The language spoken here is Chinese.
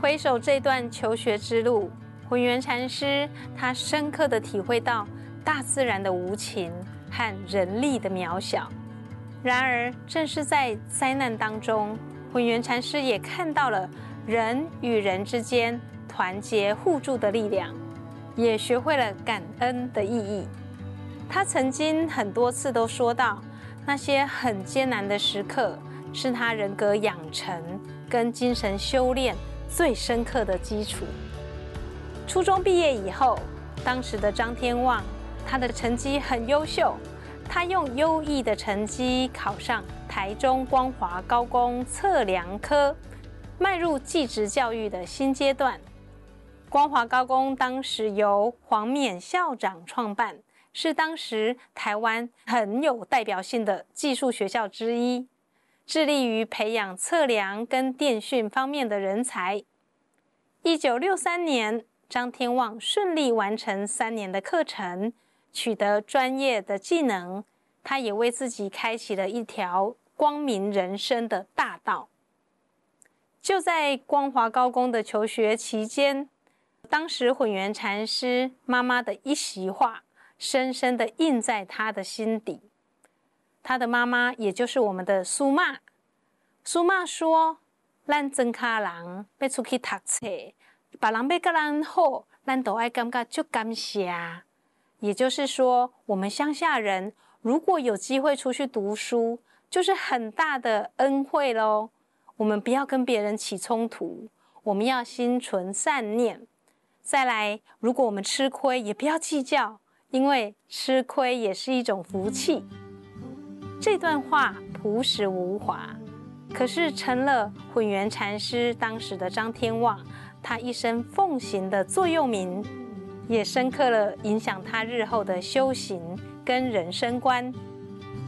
回首这段求学之路，浑元禅师他深刻地体会到大自然的无情和人力的渺小。然而，正是在灾难当中，浑元禅师也看到了人与人之间团结互助的力量，也学会了感恩的意义。他曾经很多次都说到，那些很艰难的时刻是他人格养成跟精神修炼最深刻的基础。初中毕业以后，当时的张天旺，他的成绩很优秀，他用优异的成绩考上台中光华高工测量科，迈入技职教育的新阶段。光华高工当时由黄冕校长创办，是当时台湾很有代表性的技术学校之一，致力于培养测量跟电讯方面的人才。1963年，张天旺顺利完成3年的课程，取得专业的技能，他也为自己开启了一条光明人生的大道。就在光华高工的求学期间，当时浑元禅师妈妈的一席话深深地印在他的心底。他的妈妈也就是我们的苏妈，苏妈说，咱庄脚人要出去读册，别人要跟咱好，咱都要感觉很感谢。也就是说，我们乡下人如果有机会出去读书，就是很大的恩惠咯。我们不要跟别人起冲突，我们要心存善念。再来，如果我们吃亏，也不要计较，因为吃亏也是一种福气。这段话朴实无华，可是成了浑元禅师当时的张天旺他一生奉行的座右铭，也深刻了影响他日后的修行跟人生观。